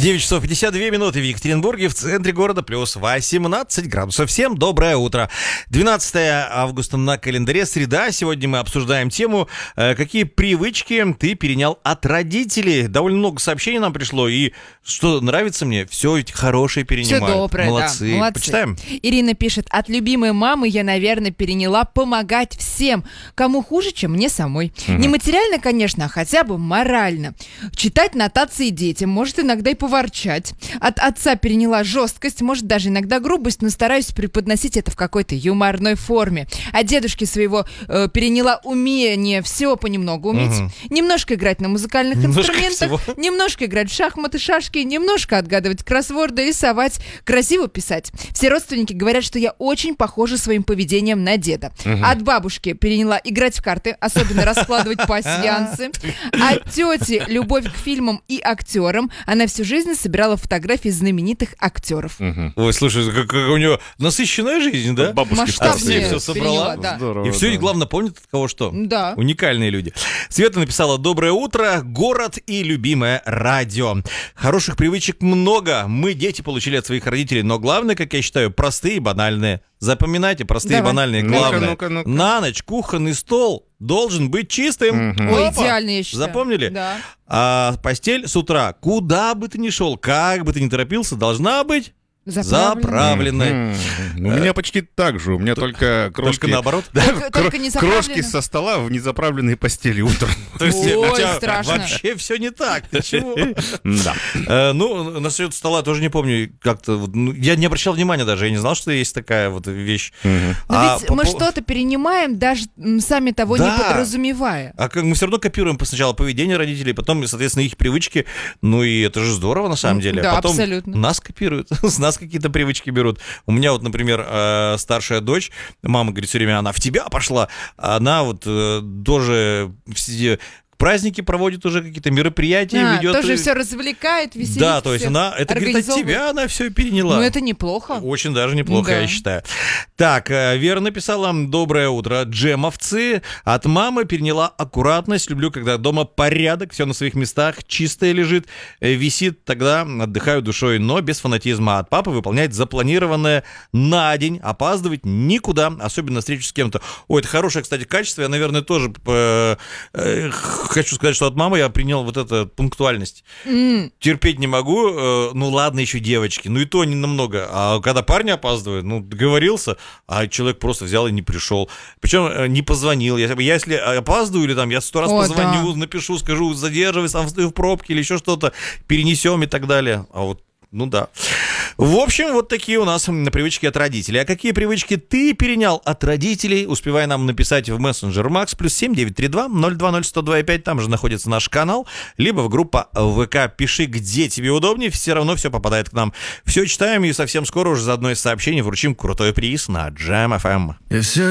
9 часов 52 минуты в Екатеринбурге, в центре города, плюс 18 градусов. Всем доброе утро. 12 августа на календаре, среда. Сегодня мы обсуждаем тему, какие привычки ты перенял от родителей. Довольно много сообщений нам пришло, и что нравится мне, все эти хорошие перенимаю. Все доброе, молодцы. да, молодцы. Почитаем. Ирина пишет: от любимой мамы я, наверное, переняла помогать всем, кому хуже, чем мне самой. Не материально, конечно, а хотя бы морально. Читать нотации детям, может иногда и поворчать. От отца переняла жесткость, может даже иногда грубость, но стараюсь преподносить это в какой-то юморной форме. От дедушки своего переняла умение все понемногу уметь. Немножко играть на музыкальных инструментах, немножко играть в шахматы, шашки, немножко отгадывать кроссворды, рисовать, красиво писать. Все родственники говорят, что я очень похожа своим поведением на деда. От бабушки переняла играть в карты, особенно раскладывать пасьянсы. От тети любовь к фильмам и актерам. Она всю жизнь собирала фотографии знаменитых актеров. Ой, слушай, как у него насыщенная жизнь, да? Бабушки Масштабные все собрала. переняла, да. Здорово, И все, да. и главное, помнит от кого что. Да. Уникальные люди. Света написала: доброе утро, город и любимое радио. Хороших привычек много. Мы, дети, получили от своих родителей, но главное, как я считаю, простые и банальные. Запоминайте, простые и Давай. банальные. Ну-ка, Главное, ну-ка, ну-ка. на ночь кухонный стол должен быть чистым. Ой, Опа! идеально, я считаю. Запомнили? Да. А постель с утра, куда бы ты ни шел, как бы ты ни торопился, должна быть заправленной. У меня почти так же. У меня только крошки... Только наоборот? Только не заправлено. Крошки со стола в незаправленной постели утром. То есть Ой, у тебя страшно. вообще все не так. Ты чего? Да. Ну, насчет стола тоже не помню. Как-то я не обращал внимания даже. Я не знал, что есть такая вот вещь. Но ведь мы что-то перенимаем, даже сами того не Да. подразумевая. А как мы все равно копируем сначала поведение родителей, потом, соответственно, их привычки. Ну и это же здорово на самом деле. Да, Потом абсолютно. нас копируют, с нас какие-то привычки берут. У меня вот, например, старшая дочь, мама говорит все время, она в тебя пошла. Она вот тоже праздники проводит, уже какие-то мероприятия ведет. Тоже все развлекает, веселит. Да, то есть всех, она, это говорит, от организовывает. тебя она все переняла. Ну, это неплохо. Очень даже неплохо, Да. я считаю. Так, Вера написала: доброе утро, джемовцы. От мамы переняла аккуратность. Люблю, когда дома порядок, все на своих местах, чистое лежит, висит, тогда отдыхаю душой, но без фанатизма. От папы выполнять запланированное на день, опаздывать никуда, особенно на встречу с кем-то. Ой, это хорошее, кстати, качество. Я, наверное, тоже хочу сказать, что от мамы я принял вот эту пунктуальность. Терпеть не могу. Ну ладно, еще девочки. Ну и то не намного. А когда парни опаздывают, ну договорился, а человек просто взял и не пришел. Причем не позвонил. Я если опаздываю или там я 100 раз позвоню, напишу, скажу, задерживай, сам стою в пробке или еще что-то, перенесем и так далее. А вот, ну да. В общем, вот такие у нас привычки от родителей. А какие привычки ты перенял от родителей? Успевай нам написать в мессенджер Макс +7 932 020 102,5. Там же находится наш канал. Либо в группа ВК. Пиши, где тебе удобнее. Все равно все попадает к нам. Все читаем и совсем скоро уже за одно из сообщений вручим крутой приз на Jam FM.